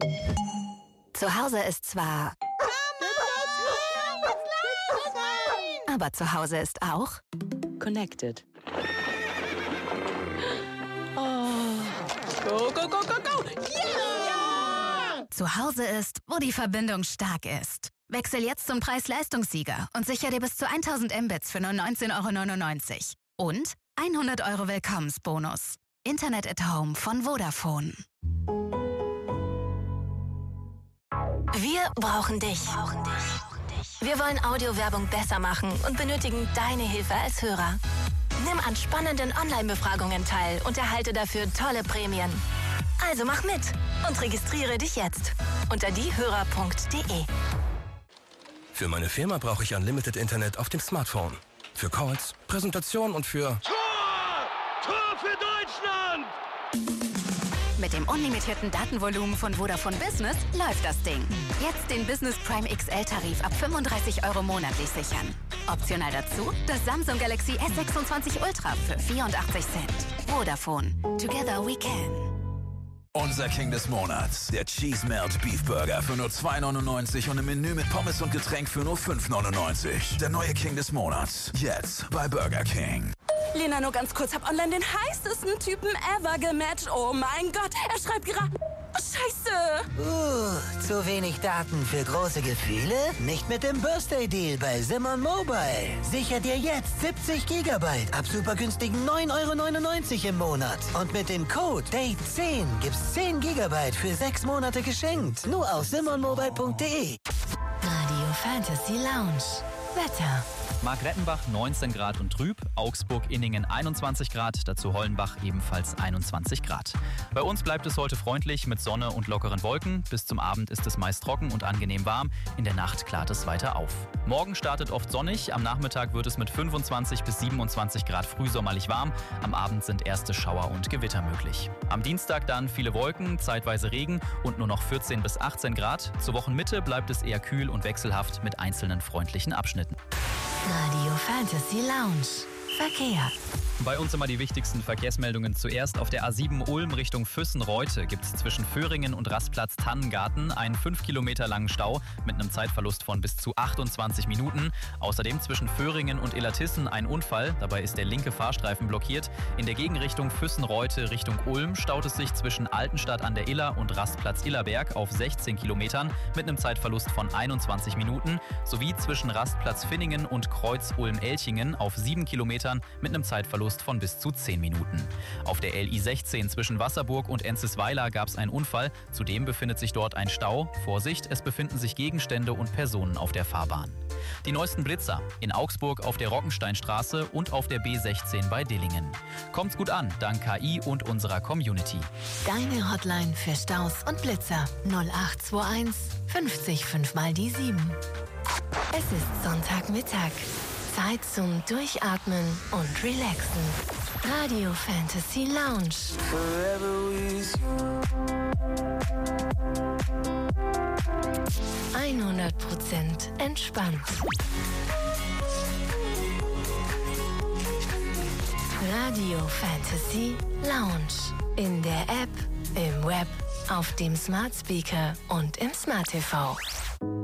Zu Hause ist zwar... Aber zu Hause ist auch... Connected. Oh. Go, go, go, go, go! Yeah! Zu Hause ist, wo die Verbindung stark ist. Wechsel jetzt zum Preis-Leistungssieger und sicher dir bis zu 1000 Mbits für nur 19,99 €. Und 100 € Willkommensbonus. Internet at Home von Vodafone. Wir brauchen dich. Wir wollen Audiowerbung besser machen und benötigen deine Hilfe als Hörer. Nimm an spannenden Online-Befragungen teil und erhalte dafür tolle Prämien. Also mach mit und registriere dich jetzt unter diehörer.de. Für meine Firma brauche ich Unlimited Internet auf dem Smartphone. Für Calls, Präsentation und für... Tor für Deutschland! Mit dem unlimitierten Datenvolumen von Vodafone Business läuft das Ding. Jetzt den Business Prime XL-Tarif ab 35 € monatlich sichern. Optional dazu das Samsung Galaxy S26 Ultra für 84 Cent. Vodafone. Together we can. Unser King des Monats, der Cheese Melt Beef Burger für nur 2,99 € und ein Menü mit Pommes und Getränk für nur 5,99 €. Der neue King des Monats, jetzt bei Burger King. Lena, nur ganz kurz, hab online den heißesten Typen ever gematcht. Oh mein Gott, er schreibt gerade... Oh, Scheiße! Zu wenig Daten für große Gefühle? Nicht mit dem Birthday Deal bei Simon Mobile. Sicher dir jetzt 70 GB ab super günstigen 9,99 € im Monat. Und mit dem Code DATE10 gibt's 10 GB für 6 Monate geschenkt. Nur auf simonmobile.de. Radio Fantasy Lounge. Wetter. Markrettenbach 19 Grad und trüb, Augsburg-Inningen 21 Grad, dazu Hollenbach ebenfalls 21 Grad. Bei uns bleibt es heute freundlich mit Sonne und lockeren Wolken. Bis zum Abend ist es meist trocken und angenehm warm. In der Nacht klart es weiter auf. Morgen startet oft sonnig, am Nachmittag wird es mit 25 bis 27 Grad frühsommerlich warm. Am Abend sind erste Schauer und Gewitter möglich. Am Dienstag dann viele Wolken, zeitweise Regen und nur noch 14 bis 18 Grad. Zur Wochenmitte bleibt es eher kühl und wechselhaft mit einzelnen freundlichen Abschnitten. Radio Fantasy Lounge. Verkehr. Bei uns immer die wichtigsten Verkehrsmeldungen. Zuerst auf der A7 Ulm Richtung Füssen-Reute gibt es zwischen Föhringen und Rastplatz Tannengarten einen 5 Kilometer langen Stau mit einem Zeitverlust von bis zu 28 Minuten. Außerdem zwischen Föhringen und Illertissen ein Unfall. Dabei ist der linke Fahrstreifen blockiert. In der Gegenrichtung Füssen-Reute Richtung Ulm staut es sich zwischen Altenstadt an der Iller und Rastplatz Illerberg auf 16 Kilometern mit einem Zeitverlust von 21 Minuten. Sowie zwischen Rastplatz Finningen und Kreuz Ulm-Elchingen auf 7 Kilometern mit einem Zeitverlust von bis zu 10 Minuten. Auf der LI 16 zwischen Wasserburg und Enzesweiler gab es einen Unfall. Zudem befindet sich dort ein Stau. Vorsicht, es befinden sich Gegenstände und Personen auf der Fahrbahn. Die neuesten Blitzer in Augsburg auf der Rockensteinstraße und auf der B16 bei Dillingen. Kommt's gut an, dank KI und unserer Community. Deine Hotline für Staus und Blitzer 0821 50 5 mal die 7. Es ist Sonntagmittag. Zeit zum Durchatmen und Relaxen. Radio Fantasy Lounge. 100% entspannt. Radio Fantasy Lounge. In der App, im Web, auf dem Smart Speaker und im Smart TV.